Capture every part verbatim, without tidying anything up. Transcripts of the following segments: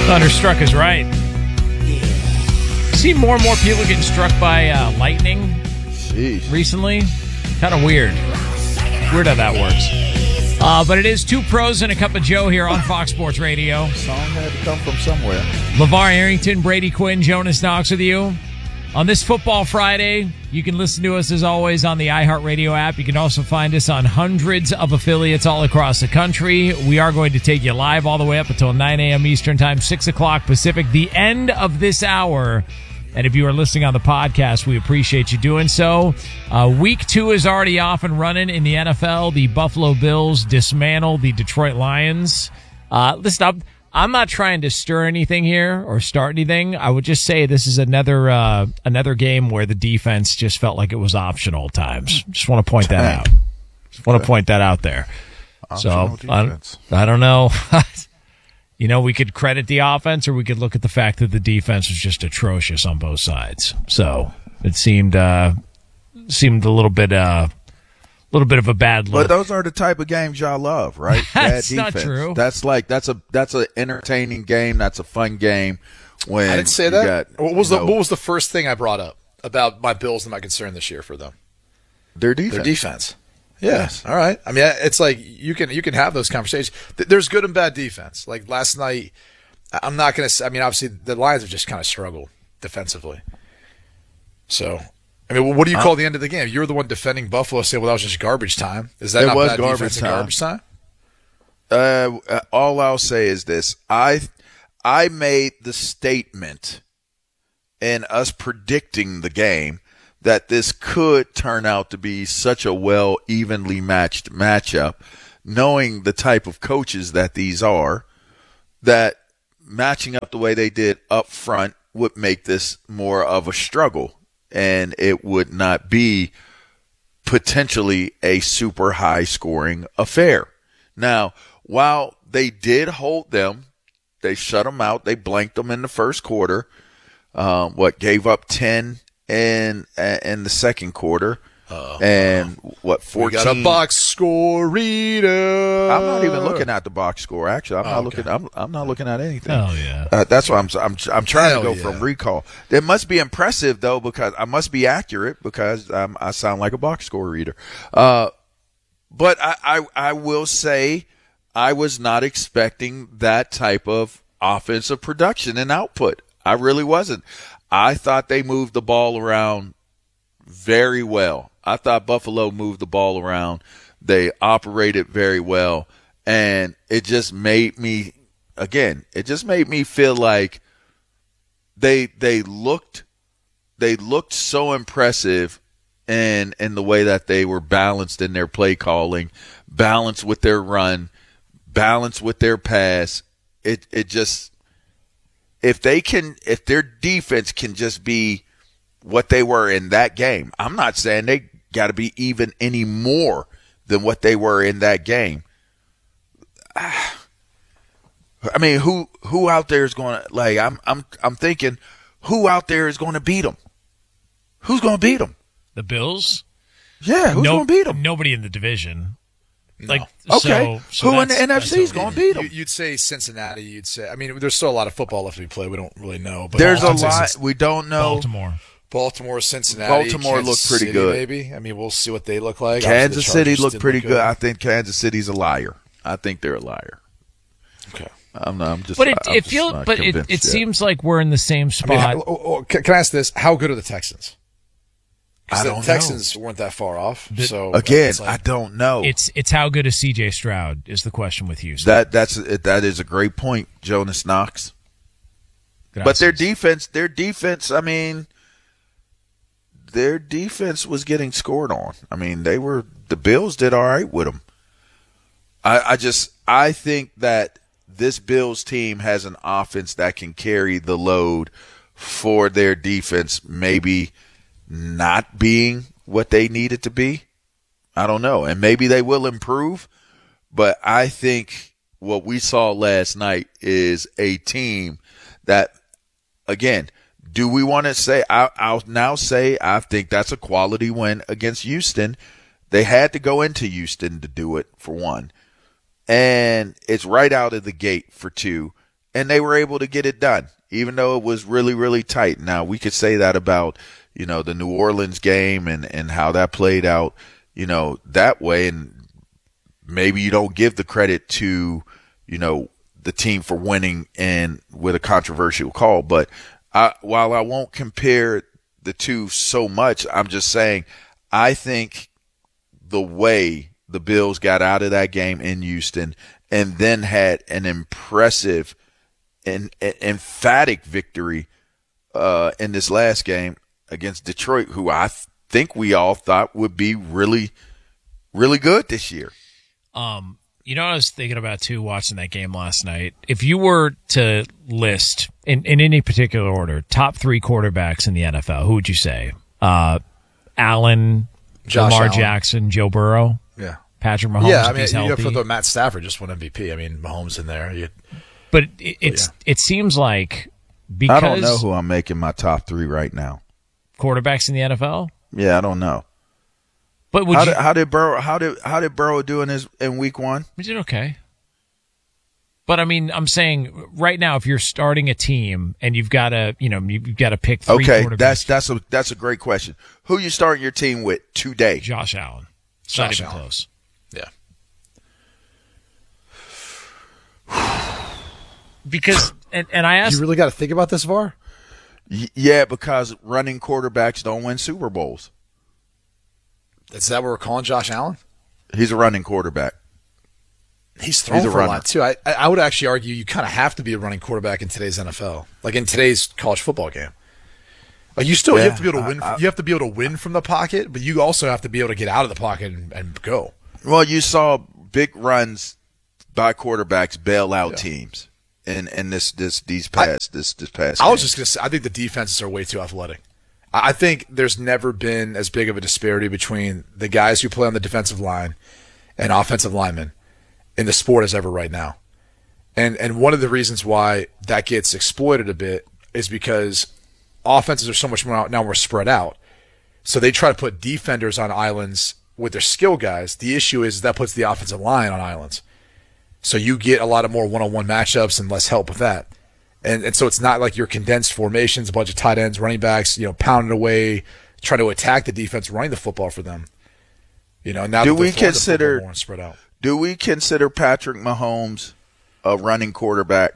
Thunderstruck is right. See more and more people getting struck by uh, lightning Jeez. recently. Kind of weird. Weird how that works. Uh, but it is Two Pros and a Cup of Joe here on Fox Sports Radio. Song had to come from somewhere. LeVar Arrington, Brady Quinn, Jonas Knox with you. On this Football Friday, you can listen to us as always on the iHeartRadio app. You can also find us on hundreds of affiliates all across the country. We are going to take you live all the way up until nine a.m. Eastern Time, six o'clock Pacific, the end of this hour. And if you are listening on the podcast, we appreciate you doing so. Uh, week two is already off and running in the N F L. The Buffalo Bills dismantle the Detroit Lions. Uh, listen up. I'm not trying to stir anything here or start anything. I would just say this is another uh, another game where the defense just felt like it was optional at times. Just want to point that out. Just want to point that out there. Optional so I, I don't know. You know, we could credit the offense or we could look at the fact that the defense was just atrocious on both sides. So it seemed uh, seemed a little bit uh, a little bit of a bad look. But those are the type of games y'all love, right? That's Bad not defense. true. That's like that's a that's an entertaining game. That's a fun game. When I didn't say you that. got, what was you the know, What was the first thing I brought up about my Bills and my concern this year for them? their defense? Their defense. Yeah. Yes. All right. I mean, it's like you can you can have those conversations. There's good and bad defense. Like last night, I'm not going to. I mean, obviously the Lions have just kind of struggled defensively. So, I mean, what do you call the end of the game? You're the one defending Buffalo, saying, "Well, that was just garbage time." Is that It not was bad garbage defense and time. garbage time? Uh, all I'll say is this: I I made the statement in us predicting the game that this could turn out to be such a well evenly matched matchup, knowing the type of coaches that these are, that matching up the way they did up front would make this more of a struggle, and it would not be potentially a super high scoring affair. Now, while they did hold them, they shut them out, they blanked them in the first quarter, um, what, gave up ten in, in the second quarter, uh, and what, fourteen? We got a box score reader. I'm not even looking at the box score. Actually, I'm Oh, not okay. looking. I'm I'm not looking at anything. Oh, yeah. Uh, that's why I'm I'm I'm trying Hell to go yeah. from recall. It must be impressive though, because I must be accurate because um, I sound like a box score reader. Uh, but I, I I will say I was not expecting that type of offensive production and output. I really wasn't. I thought they moved the ball around very well. I thought Buffalo moved the ball around. They operated very well. And it just made me, again, it just made me feel like they they looked they looked so impressive in in the way that they were balanced in their play calling, balanced with their run, balanced with their pass. It it just if they can if their defense can just be what they were in that game. I'm not saying they got to be even any more than what they were in that game. I mean, who who out there is going to like? I'm I'm I'm thinking, who out there is going to beat them? Who's going to beat them? The Bills? Yeah, who's No- going to beat them? Nobody in the division. No. Like Okay, so, so who in the that's- N F C is that's going to okay. beat them? You, you'd say Cincinnati. You'd say. I mean, there's still a lot of football left to be played. We don't really know. But There's a I'd say lot Cinc- we don't know. Baltimore. Baltimore, Cincinnati, Baltimore Kansas looked pretty City, good. Maybe. I mean, we'll see what they look like. Kansas Obviously, the City Chargers looked didn't pretty look good. I think Kansas City's a liar. I think they're a liar. Okay. I'm not. I'm just. But it, I'm it just feels, not but it, convinced it yet. seems like we're in the same I spot. mean, how, oh, oh, can, can I ask this? How good are the Texans? 'Cause I the don't know. Texans weren't that far off. So Again, it's like- I don't know. it's it's how good is C J Stroud is the question with Houston. that that's that is a great point, Jonas Knox. But their defense, their defense, I mean, their defense was getting scored on. I mean, they were the Bills did all right with them. I, I just I think that this Bills team has an offense that can carry the load for their defense, maybe not being what they need it to be. I don't know, and maybe they will improve. But I think what we saw last night is a team that, again, do we want to say, I, I'll now say I think that's a quality win against Houston. They had to go into Houston to do it, for one. And it's right out of the gate for two. and they were able to get it done, even though it was really, really tight. Now, we could say that about, you know, the New Orleans game and, and how that played out, you know, that way. And maybe you don't give the credit to, you know, the team for winning and with a controversial call. But I, while I won't compare the two so much, I'm just saying I think the way the Bills got out of that game in Houston and then had an impressive and, and emphatic victory uh, in this last game against Detroit, who I th- think we all thought would be really, really good this year. Um, you know, I was thinking about too watching that game last night. If you were to list in, in any particular order top three quarterbacks in the N F L, who would you say? Uh, Allen, Josh Lamar Allen. Jackson, Joe Burrow, Yeah. Patrick Mahomes. Yeah, I if mean, he's you have healthy. to put Matt Stafford just won M V P. I mean, Mahomes in there. You, But it, it's yeah. it seems like because I don't know who I'm making my top three right now. quarterbacks in the N F L. Yeah, I don't know. But would How you? did, how did Burrow? How did how did Burrow do in his in week one? We did okay. But I mean, I'm saying right now, if you're starting a team and you've got to, you know, you've got to pick three Okay, quarterbacks. that's that's a that's a great question. Who you starting your team with today? Josh Allen. It's not Josh even Allen. close. yeah. Because and, and I asked, You really got to think about this, Var? Y- yeah, because running quarterbacks don't win Super Bowls. Is that what we're calling Josh Allen? He's a running quarterback. He's thrown He's a for a runner. lot too. I I would actually argue you kind of have to be a running quarterback in today's N F L, like in today's college football game. Like you still you Yeah, have to be able to win. I- I- you have to be able to win from the pocket, but you also have to be able to get out of the pocket and, and go. Well, you saw big runs by quarterbacks bail out Yeah. teams in in this this these past this this past. I was game. just gonna say, I think the defenses are way too athletic. I I think there's never been as big of a disparity between the guys who play on the defensive line and offensive linemen in the sport as ever right now. And and one of the reasons why that gets exploited a bit is because offenses are so much more now more spread out. So they try to put defenders on islands with their skill guys. The issue is that puts the offensive line on islands. So you get a lot of more one-on-one matchups and less help with that. And and so it's not like your condensed formations, a bunch of tight ends, running backs, you know, pounding away, trying to attack the defense, running the football for them. You know, now Do that they're we throwing the football consider- more and spread out. Do we consider Patrick Mahomes a running quarterback?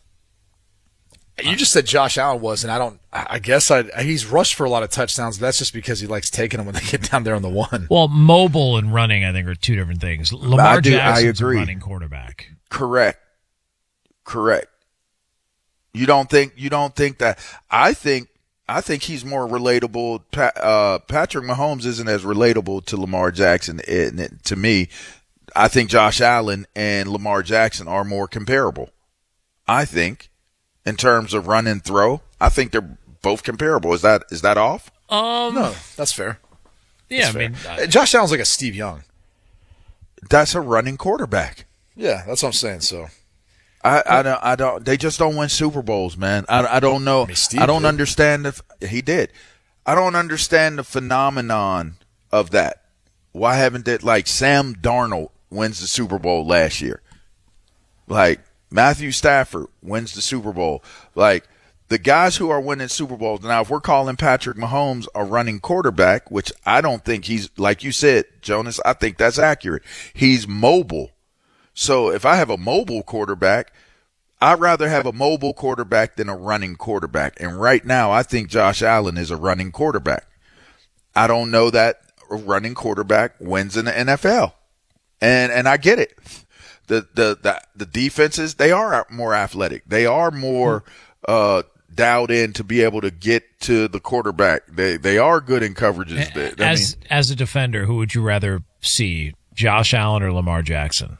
You just said Josh Allen was, and I don't. I I guess I he's rushed for a lot of touchdowns. But that's just because he likes taking them when they get down there on the one. well, mobile and running, I think, are two different things. Lamar I do- I Jackson's a agree. running quarterback. Correct. Correct. You don't think you don't think that I think I think he's more relatable. Pa- uh, Patrick Mahomes isn't as relatable to Lamar Jackson. And it- to me, I think Josh Allen and Lamar Jackson are more comparable. I think in terms of run and throw, I think they're both comparable. Is that is that off? Um, No, that's fair. yeah, That's I mean, fair. Uh, Josh Allen's like a Steve Young. That's a running quarterback. Yeah, that's what I'm saying. So I, I don't I don't they just don't win Super Bowls, man. I, I don't know. I mean, Steve I don't did. understand if he did. I don't understand the phenomenon of that. Why haven't that like Sam Darnold wins the Super Bowl last year? Like Matthew Stafford wins the Super Bowl. Like the guys who are winning Super Bowls now, if we're calling Patrick Mahomes a running quarterback, which I don't think he's, like you said, Jonas, I think that's accurate. He's mobile. So if I have a mobile quarterback, I'd rather have a mobile quarterback than a running quarterback. And right now, I think Josh Allen is a running quarterback. I don't know that a running quarterback wins in the N F L. And and I get it. The the the, the defenses, they are more athletic. They are more uh, dialed in to be able to get to the quarterback. They they are good in coverages. They- I as mean, as a defender, who would you rather see, Josh Allen or Lamar Jackson?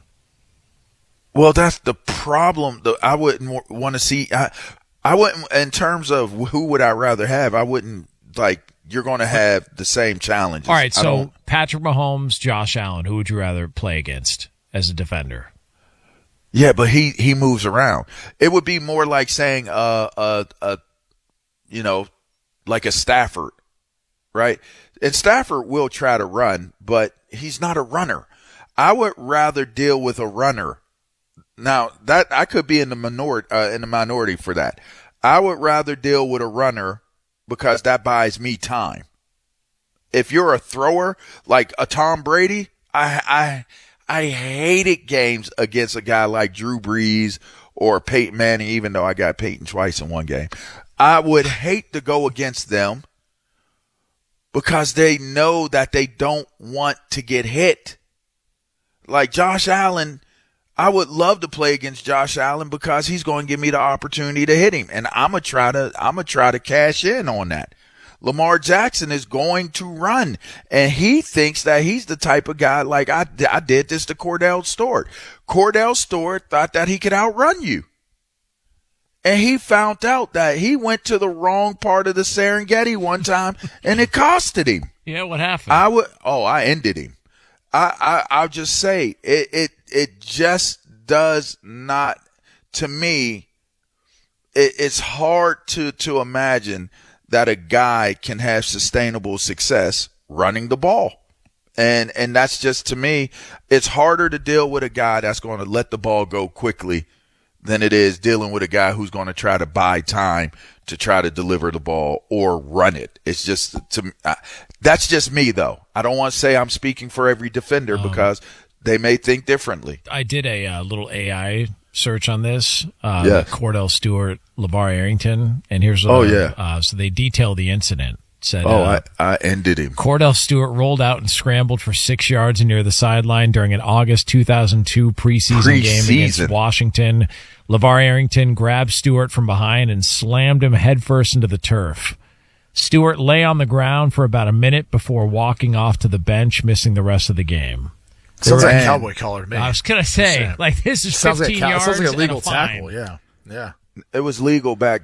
well, that's the problem. The, I wouldn't want to see. I, I wouldn't, in terms of who would I rather have. I wouldn't like. You're going to have the same challenges. All right, I so don't- Patrick Mahomes, Josh Allen, who would you rather play against as a defender? yeah, but he he moves around. It would be more like saying uh uh uh you know, like a Stafford, right? And Stafford will try to run, but he's not a runner. I would rather deal with a runner now that I could be in the minority, uh, in the minority for that. I would rather deal with a runner because that buys me time. If you're a thrower like a Tom Brady, I I I hated games against a guy like Drew Brees or Peyton Manning, even though I got Peyton twice in one game. I would hate to go against them because they know that they don't want to get hit. Like Josh Allen, I would love to play against Josh Allen because he's going to give me the opportunity to hit him, and I'm gonna try to I'm gonna try to cash in on that. Lamar Jackson is going to run, and he thinks that he's the type of guy like I, I did this to Cordell Stewart. Cordell Stewart thought that he could outrun you. And he found out that he went to the wrong part of the Serengeti one time, and it costed him. Yeah, what happened? I would. Oh, I ended him. I, I I'll just say it. It it just does not. To me, it, it's hard to to imagine that a guy can have sustainable success running the ball. And and that's just, to me, it's harder to deal with a guy that's going to let the ball go quickly than it is dealing with a guy who's going to try to buy time to try to deliver the ball or run it. It's just, to uh, that's just me, though. I don't want to say I'm speaking for every defender um, because they may think differently. I did a uh, little A I search on this. Uh, yes. Cordell Stewart, LeVar Arrington, and here's what, oh yeah. Uh, so they detail the incident. Said, oh, uh, I, I ended him. Cordell Stewart rolled out and scrambled for six yards near the sideline during an August two thousand two preseason, preseason. game against Washington. LeVar Arrington grabbed Stewart from behind and slammed him headfirst into the turf. Stewart lay on the ground for about a minute before walking off to the bench, missing the rest of the game. Sounds like a cowboy collar to me. I was going to say, like, this is sounds fifteen like a, yards sounds like a legal and a fine. tackle, yeah. Yeah. It was legal back